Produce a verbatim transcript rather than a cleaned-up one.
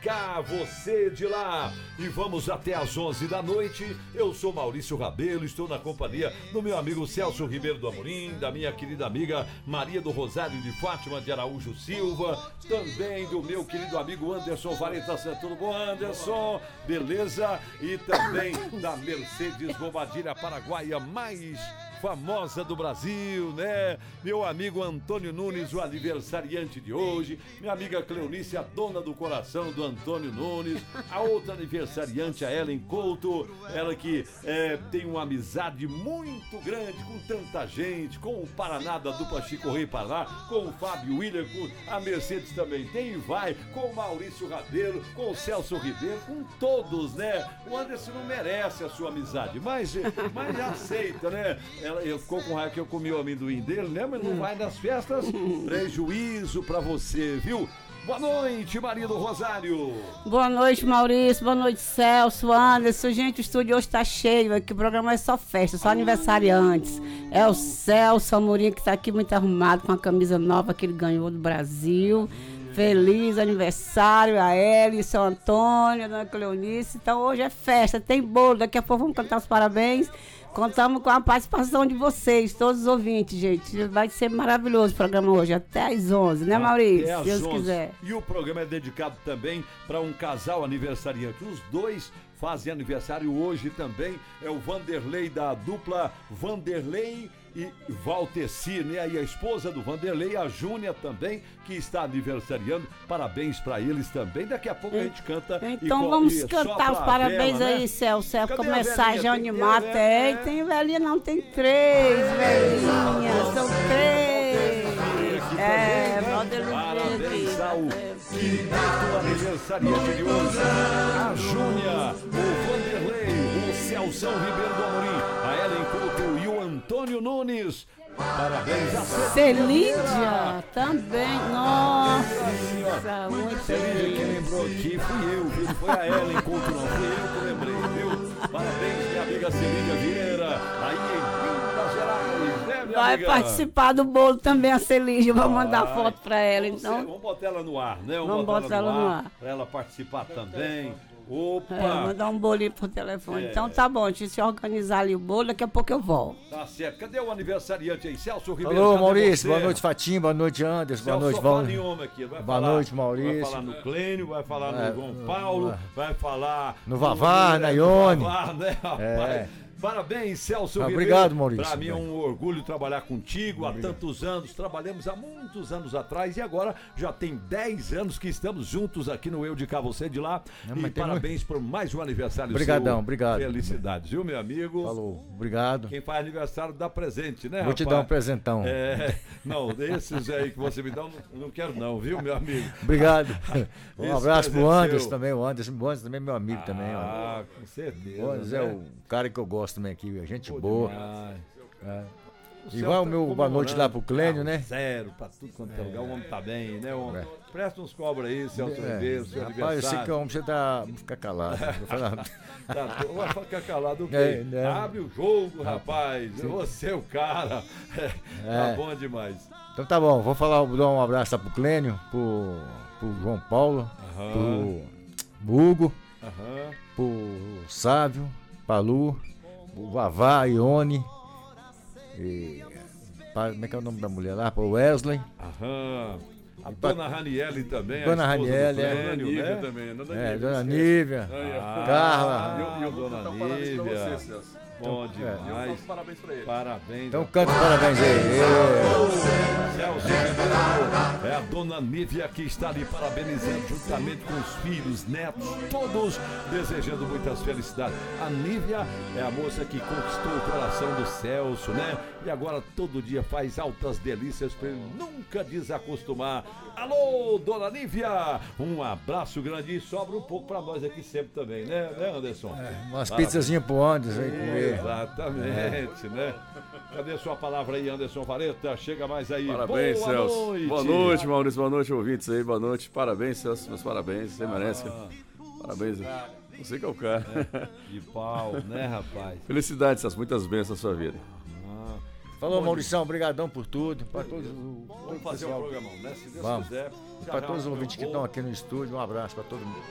cá, você de lá. E vamos até às onze da noite. Eu sou Maurício Rabelo, estou na companhia do meu amigo Celso Ribeiro do Amorim, da minha querida amiga Maria do Rosário de Fátima de Araújo Silva, também do meu querido amigo Anderson Vareta. Tudo bom, Anderson? Beleza? E também da Mercedes Bobadilha Paraguaia mais famosa do Brasil, né? Meu amigo Antônio Nunes, o aniversariante de hoje. Minha amiga Cleonice, a dona do coração do Antônio Nunes. A outra aniversariante, a Ellen Couto. Ela que é, tem uma amizade muito grande com tanta gente, com o Paraná da dupla Chico Rei Paraná, com o Fábio William, com a Mercedes também tem e vai, com o Maurício Rabelo, com o Celso Ribeiro, com todos, né? O Anderson não merece a sua amizade, mas, mas aceita, né? Ela, eu ficou com raiva que eu comi o amendoim dele, né? Mas não vai nas festas. Prejuízo pra você, viu? Boa noite, Maria do Rosário. Boa noite, Maurício. Boa noite, Celso, Anderson. Gente, o estúdio hoje tá cheio aqui. O programa é só festa, só aniversariantes. É o Celso Amorim que tá aqui muito arrumado com a camisa nova que ele ganhou do Brasil. Feliz aniversário a ele, seu Antônio, a dona Cleonice. Então hoje é festa, tem bolo. Daqui a pouco vamos cantar os parabéns. Contamos com a participação de vocês, todos os ouvintes, gente. Vai ser maravilhoso o programa hoje, até às onze, né, Maurício? Se Deus quiser. E o programa é dedicado também para um casal aniversariante. Os dois fazem aniversário hoje também. É o Vanderlei da dupla Vanderlei e Valteci, né? E a esposa do Vanderlei, a Júnia também, que está aniversariando. Parabéns para eles também. Daqui a pouco a gente canta. Então e, vamos e cantar os parabéns vela, aí, né? Celso. É começar a já animar até. E tem velhinha, não, tem três velhinhas. São três. É, parabéns ao quinto aniversariante de hoje. A Júnia, o Vanderlei, o Celso Ribeiro do Amorim, a Ellen Couto e o Antônio Nunes. Parabéns a Celídia também. Nossa, muito Celídia que lembrou aqui, fui eu, viu? Foi a Ellen Couto, não fui eu que lembrei, viu? Parabéns, minha amiga Celídia Vieira, aí em Minas Gerais, né, minha vai amiga? participar do bolo também a Celídia, vou mandar foto pra ela, então. Vamos botar ela no ar, né? Vamos, vamos botar, botar ela no ar, ar. Pra ela participar também. Opa! É, mandar um bolinho por telefone. É. Então tá bom, a gente se organizar ali o bolo, daqui a pouco eu volto. Tá certo. Cadê o aniversariante aí? Celso Ribeiro. Alô, Maurício. Boa noite, Fatinho. Boa noite, Anderson. Boa noite, Val. Aqui. Vai boa falar, noite, Maurício. Vai falar no Clênio, vai falar no é, João Paulo, é. vai falar no Vavá, na Ione. No Vavá, né, rapaz? É. Parabéns, Celso ah, Ribeiro. Obrigado, Maurício. Para mim é um orgulho trabalhar contigo. Obrigado. Há tantos anos, trabalhamos há muitos anos atrás e agora já tem dez anos que estamos juntos aqui no Eu de Cá, Você de Lá. Não, e parabéns muito... por mais um aniversário Obrigadão, seu. Obrigado. Felicidades, viu, meu amigo? Falou, obrigado. Quem faz aniversário dá presente, né, Vou rapaz? te dar um presentão. É, não, esses aí que você me dá, não, não quero não, viu, meu amigo? Obrigado. Um abraço pro Anderson também, o Anderson, o Anderson também é meu amigo ah, também. Ah, com certeza. O Anderson né? é o cara que eu gosto também aqui, a gente Pô, boa. É. Igual o meu boa noite lá pro Clênio, né? Zero, pra tudo quanto é lugar, o homem tá bem, né? O... É. Presta uns cobras aí, Celso é. Ribeiro, seu Rapaz, aniversário. eu sei que o homem você tá... ficar calado. Tá, vai ficar calado o quê? É, né? Abre o jogo, rapaz. Sim. Você é o cara. É. Tá bom demais. Então tá bom, vou falar, vou dar um abraço lá pro Clênio, pro, pro João Paulo, Aham. pro Hugo, Aham. pro Sávio, Palu, o Vavá, Ione, e, como é que é o nome da mulher lá? O Wesley. Aham. A dona Raniele também. Dona Raniele, é. Dona Nívia né? também. Dona é, Nívia, Dona Nívia. Ah, Carla. E o Dona Nívia. Bom demais. É. Eu faço parabéns pra ele. Parabéns. Então canta parabéns aí. Celso, é a Dona Nívia que está ali parabenizando juntamente com os filhos, netos, todos desejando muitas felicidades. A Nívia é a moça que conquistou o coração do Celso, né? E agora todo dia faz altas delícias para ele nunca desacostumar. Alô, Dona Nívia! Um abraço grande e sobra um pouco para nós aqui sempre também, né, né Anderson? É, umas pizzazinhas pro Anderson aí comer. Exatamente, é. né? Cadê a sua palavra aí, Anderson Vareta? Chega mais aí. Parabéns, Boa Celso. Noite. Boa noite, Maurício. Boa noite, ouvintes aí. Boa noite. Parabéns, Celso. Meus parabéns. Você merece. Ah. Parabéns. Você que é o cara. É, de pau, né, rapaz? Felicidades, Celso. Muitas bênçãos na sua vida. Ah. Falou, Maurição. Obrigadão por tudo. Para todos, Vamos fazer um programão, né? Se Deus Vamos. quiser. Para todos os ouvintes que estão aqui no estúdio, um abraço para todo mundo.